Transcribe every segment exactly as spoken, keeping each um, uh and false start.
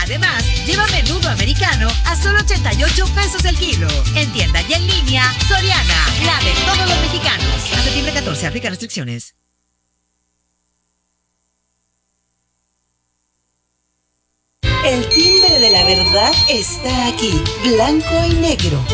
Además, lleva menudo americano a solo ochenta y ocho pesos el kilo. En tienda y en línea, Soriana, la de todos los mexicanos. A septiembre catorce, aplica restricciones. El timbre de la verdad está aquí, blanco y negro.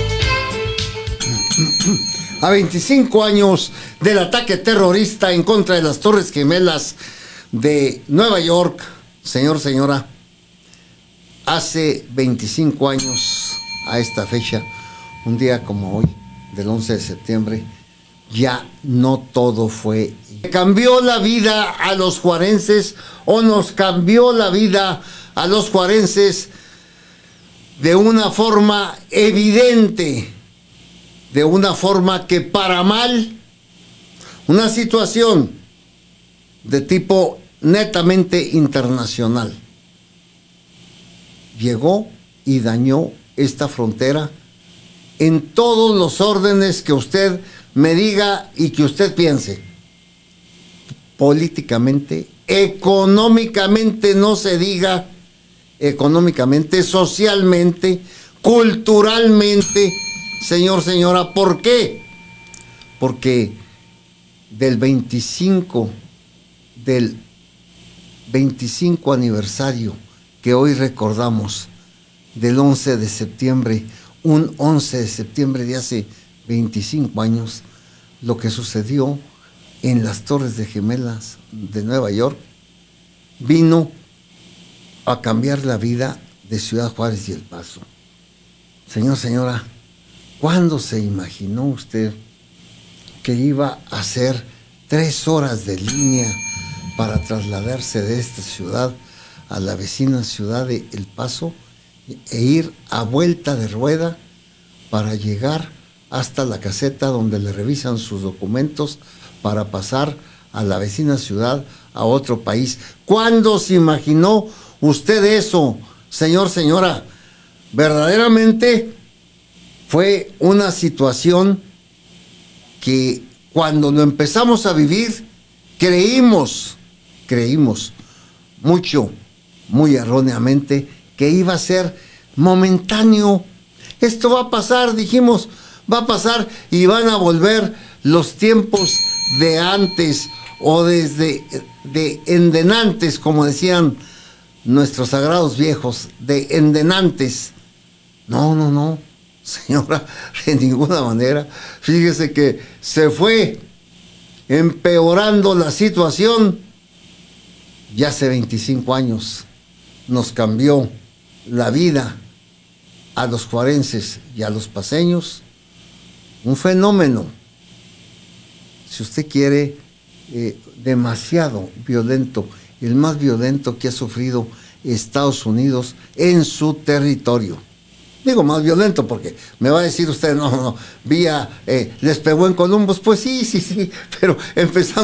A veinticinco años del ataque terrorista en contra de las Torres Gemelas de Nueva York, señor, señora, hace veinticinco años a esta fecha, un día como hoy, del once de septiembre, ya no todo fue. ¿Cambió la vida a los juarenses o nos cambió la vida a los juarenses de una forma evidente, de una forma que para mal, una situación de tipo netamente internacional llegó y dañó esta frontera en todos los órdenes que usted me diga y que usted piense? Políticamente, económicamente, no se diga, económicamente, socialmente, culturalmente, señor, señora. ¿Por qué? Porque del veinticinco, del veinticinco aniversario que hoy recordamos, del once de septiembre, un once de septiembre de hace veinticinco años, lo que sucedió en las Torres de Gemelas de Nueva York vino a cambiar la vida de Ciudad Juárez y El Paso. Señor, señora, ¿cuándo se imaginó usted que iba a hacer tres horas de línea para trasladarse de esta ciudad a la vecina ciudad de El Paso e ir a vuelta de rueda para llegar hasta la caseta donde le revisan sus documentos para pasar a la vecina ciudad, a otro país? ¿Cuándo se imaginó usted eso, señor, señora? Verdaderamente fue una situación que cuando lo empezamos a vivir, creímos, creímos mucho, muy erróneamente, que iba a ser momentáneo. Esto va a pasar, dijimos, va a pasar y van a volver los tiempos de antes o desde de endenantes, como decían nuestros sagrados viejos, de endenantes. No, no, no, señora, de ninguna manera. Fíjese que se fue empeorando la situación. Ya hace veinticinco años nos cambió la vida a los juarenses y a los paceños. Un fenómeno, si usted quiere, eh, demasiado violento, el más violento que ha sufrido Estados Unidos en su territorio. Digo más violento porque me va a decir usted, no, no, vía, eh, les pegó en Columbus. Pues sí, sí, sí, pero empezando